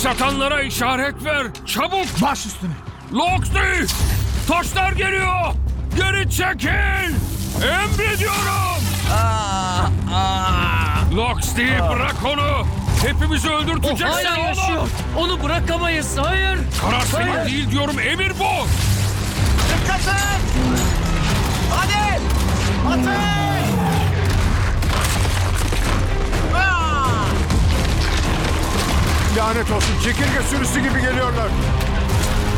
Satanlara işaret ver. Çabuk. Baş üstüne. Loxley! Taşlar geliyor. Geri çekil. Emrediyorum. Loxley bırak onu. Hepimizi O öldürteceksin hala oğlum. yaşıyor. Onu bırakamayız. Hayır. Karar senin Hayır. değil diyorum. Emir bu. Dikkat et! Hadi! Ateş! Lanet olsun. Çekirge sürüsü gibi geliyorlar.